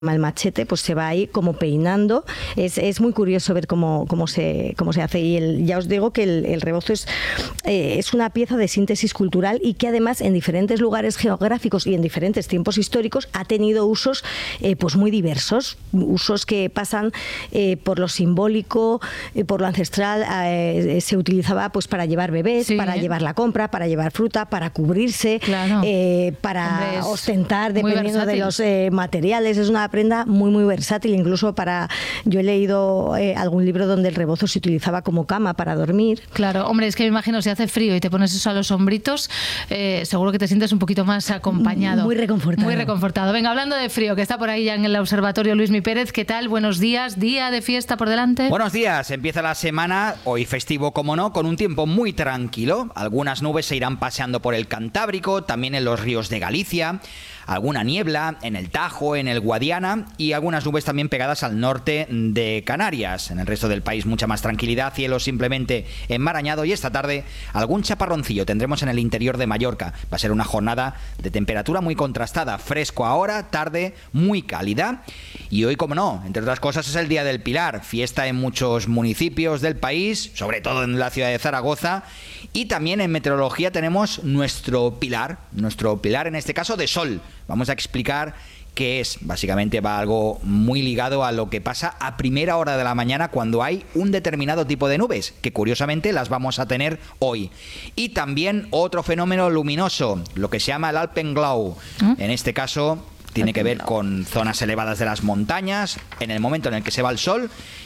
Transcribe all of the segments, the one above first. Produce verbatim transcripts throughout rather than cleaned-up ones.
el machete, pues se va ahí como peinando. Es, es muy curioso ver cómo, cómo, se, cómo se hace. Y el, ya os digo que el, el rebozo es, eh, es una pieza de síntesis cultural y que además en diferentes lugares geográficos y en diferentes tiempos históricos ha tenido usos eh, pues muy diversos. Usos que pasan eh, por lo simbólico, eh, por lo ancestral. Eh, se utilizaba pues para llevar bebés, sí, para llevar la compra, para llevar fruta, para cubrirse, claro. eh, para Hombre, ostentar, dependiendo de los eh, materiales. Es una prenda muy muy versátil, incluso para, yo he leído eh, algún libro donde el rebozo se utilizaba como cama para dormir. Claro, hombre, es que me imagino si hace frío y te pones eso a los hombritos, eh, seguro que te sientes un poquito más acompañado. Muy reconfortado. Muy reconfortado. Venga, hablando de frío, que está por ahí ya en el observatorio Luismi Pérez, ¿qué tal? Buenos días, día de fiesta por delante. Buenos días, empieza la semana, hoy festivo como no, con un tiempo muy tranquilo. Algunas nubes se irán paseando por el Cantábrico, también en los ríos de Galicia. Alguna niebla en el Tajo, en el Guadiana y algunas nubes también pegadas al norte de Canarias. En el resto del país mucha más tranquilidad, cielo simplemente enmarañado y esta tarde algún chaparroncillo tendremos en el interior de Mallorca. Va a ser una jornada de temperatura muy contrastada, fresco ahora, tarde muy cálida y hoy, como no, entre otras cosas es el Día del Pilar, fiesta en muchos municipios del país, sobre todo en la ciudad de Zaragoza, y también en meteorología tenemos nuestro pilar, nuestro pilar en este caso de sol. Vamos a explicar qué es. Básicamente va algo muy ligado a lo que pasa a primera hora de la mañana cuando hay un determinado tipo de nubes, que curiosamente las vamos a tener hoy. Y también otro fenómeno luminoso, lo que se llama el Alpenglow. ¿Mm? En este caso tiene que ver con zonas elevadas de las montañas, en el momento en el que se va el sol.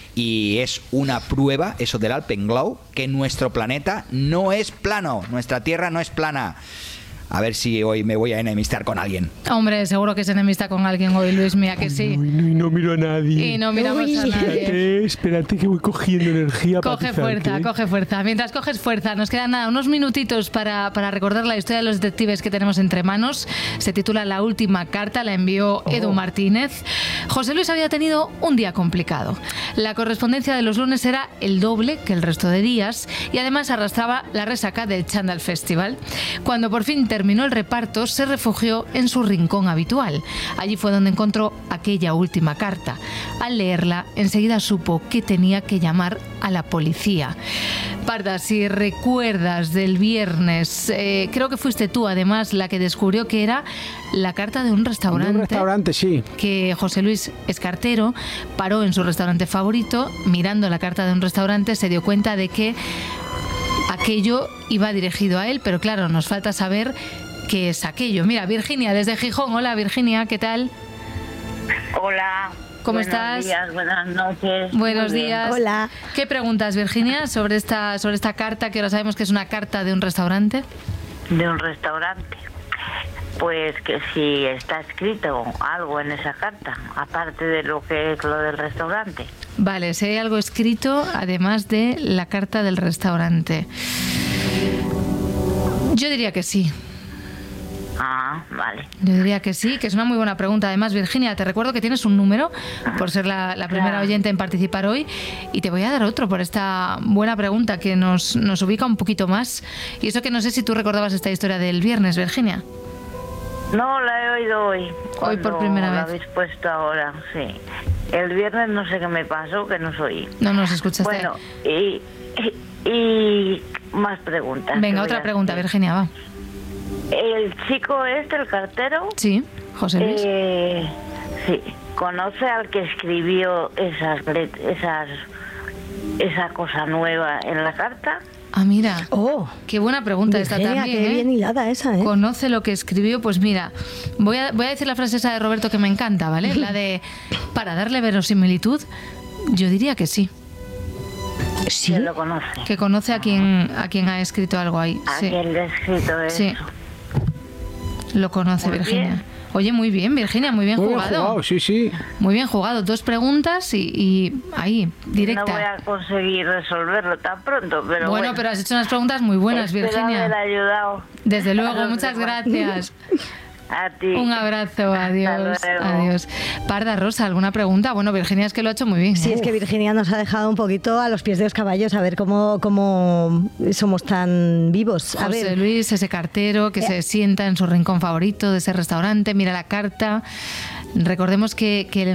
Y es una prueba, eso del Alpenglow, que nuestro planeta no es plano, nuestra Tierra no es plana. A ver si hoy me voy a enemistar con alguien. Hombre, seguro que se enemista con alguien hoy, Luis, mía, que sí. No, no, no miro a nadie. Y no miramos Uy. a nadie. Espérate, espérate que voy cogiendo energía. Coge fuerza, coge fuerza. Mientras coges fuerza, nos quedan nada, unos minutitos para, para recordar la historia de los detectives que tenemos entre manos. Se titula La última carta, la envió Edu oh. Martínez. José Luis había tenido un día complicado. La correspondencia de los lunes era el doble que el resto de días y además arrastraba la resaca del Chandal Festival. Cuando por fin terminó el reparto, se refugió en su rincón habitual. Allí fue donde encontró aquella última carta. Al leerla, enseguida supo que tenía que llamar a la policía. Parda, si recuerdas del viernes, eh, creo que fuiste tú además la que descubrió que era la carta de un restaurante. Un restaurante, sí. Que José Luis es cartero, paró en su restaurante favorito, mirando la carta de un restaurante, se dio cuenta de que aquello iba dirigido a él, pero claro, nos falta saber qué es aquello. Mira, Virginia, desde Gijón. Hola, Virginia, ¿qué tal? Hola. ¿Cómo buenos estás? Buenos días, buenas noches. Buenos días. Hola. ¿Qué preguntas, Virginia, sobre esta, sobre esta carta, que ahora sabemos que es una carta de un restaurante? De un restaurante. Pues que si está escrito algo en esa carta, aparte de lo que es lo del restaurante. Vale, si hay algo escrito, además de la carta del restaurante. Yo diría que sí. Ah, vale. Yo diría que sí, que es una muy buena pregunta. Además, Virginia, te recuerdo que tienes un número por ser la, la primera claro. oyente en participar hoy y te voy a dar otro por esta buena pregunta que nos, nos ubica un poquito más. Y eso que no sé si tú recordabas esta historia del viernes, Virginia. No, la he oído hoy. Hoy por primera vez. La habéis puesto ahora, sí. El viernes no sé qué me pasó, que no soy. No nos escuchaste. Bueno, y, y, y más preguntas. Venga, otra pregunta, hacer. Virginia, va. El chico este, el cartero. Sí, José Luis. Eh, sí, ¿conoce al que escribió esas, esas, esa cosa nueva en la carta? Ah, mira. Oh, qué buena pregunta Virginia, esta también. Qué ¿eh? bien hilada esa, ¿eh? Conoce lo que escribió. Pues mira, voy a, voy a decir la frase esa de Roberto que me encanta, ¿vale? La de, para darle verosimilitud, yo diría que sí. ¿Sí? ¿Quién lo conoce? Que conoce a quien, a quien ha escrito algo ahí. ¿A sí. quién le ha escrito eso? Sí. Lo conoce, muy Virginia. Bien. Oye, muy bien, Virginia, muy bien muy jugado. Bien jugado. Sí, sí. Muy bien jugado. Dos preguntas y, y ahí, directa. No voy a conseguir resolverlo tan pronto, pero bueno. Bueno, pero has hecho unas preguntas muy buenas, Espero Virginia. haber ayudado. Desde luego, muchas gracias. A ti. Un abrazo, adiós. Adiós. Parda, Rosa, ¿alguna pregunta? Bueno, Virginia es que lo ha hecho muy bien. Sí, es que Virginia nos ha dejado un poquito a los pies de los caballos, a ver cómo, cómo somos tan vivos. A José ver. Luis, ese cartero que eh. se sienta en su rincón favorito de ese restaurante, mira la carta. Recordemos que, que